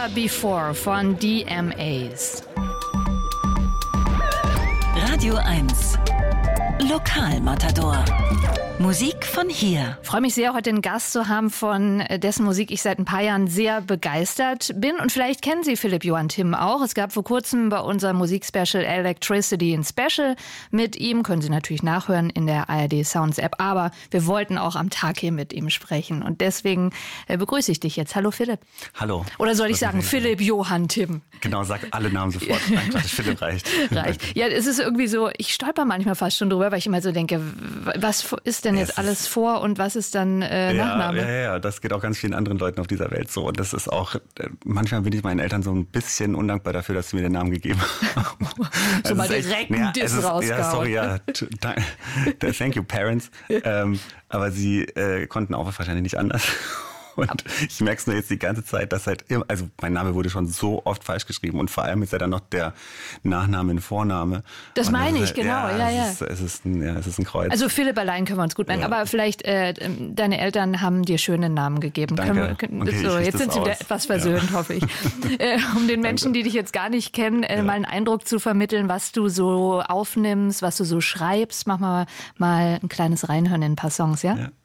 Never Before von DMAs. Radio 1 Lokalmatador. Musik von hier. Ich freue mich sehr, heute einen Gast zu haben, von dessen Musik ich seit ein paar Jahren sehr begeistert bin. Und vielleicht kennen Sie Philipp Johann Timm auch. Es gab vor kurzem bei unserem Musikspecial Electricity ein Special mit ihm. Können Sie natürlich nachhören in der ARD Sounds App. Aber wir wollten auch am Tag hier mit ihm sprechen. Und deswegen begrüße ich dich jetzt. Hallo Philipp. Hallo. Oder soll ich sagen Philipp Johann Timm? Genau, sag alle Namen sofort. Nein, Quatsch, Philipp reicht. Ja, es ist irgendwie so, ich stolper manchmal fast schon drüber, weil ich immer so denke, was ist denn jetzt alles Vor- und was ist dann Nachname? Ja, das geht auch ganz vielen anderen Leuten auf dieser Welt so. Und das ist auch, manchmal bin ich meinen Eltern so ein bisschen undankbar dafür, dass sie mir den Namen gegeben haben. So mal direkt einen Diss rausgehauen. Ja, sorry, thank you, parents. Aber sie konnten auch wahrscheinlich nicht anders. Und ich merke es nur jetzt die ganze Zeit, dass halt immer, also mein Name wurde schon so oft falsch geschrieben und vor allem ist ja dann noch der Nachname ein Vorname. Das meine ich, halt, genau, ja. Es ist ein Kreuz. Also Philipp allein können wir uns gut merken, aber vielleicht deine Eltern haben dir schöne Namen gegeben. Danke. So, jetzt sind sie wieder etwas versöhnt, hoffe ich. Um den Menschen, die dich jetzt gar nicht kennen, mal einen Eindruck zu vermitteln, was du so aufnimmst, was du so schreibst. Mach mal ein kleines Reinhören in ein paar Songs, ja?